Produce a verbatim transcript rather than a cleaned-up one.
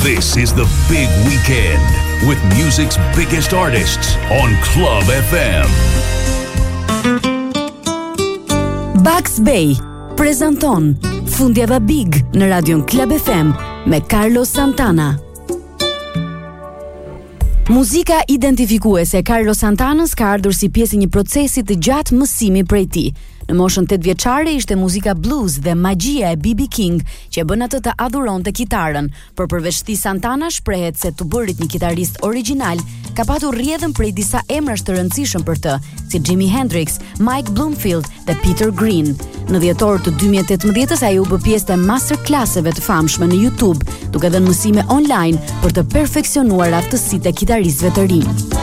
This is the big weekend with music's biggest artists on Club F M. Bugs Bay prezanton Fundjava Big në radion Club F M me Carlos Santana. Muzika identifikuese e Carlos Santanës ka ardhur si pjesë e një procesi të gjatë mësimi prej tij. Në moshën tetë vjeçare ishte muzika blues dhe magjia e B B King që e bën atë të adhuronte kitarën, por përveç këtij Santana shprehet se të bërit një kitarist origjinal ka patur rrjedhën prej disa emrash të rëndësishëm për të, si Jimi Hendrix, Mike Bloomfield dhe Peter Green. Në dhjetor të dy mijë e tetëmbëdhjetë ai u bë pjesë të masterclasseve të famshme në YouTube, duke dhënë mësime online për të perfeksionuar aftësitë e kitaristëve të rinj.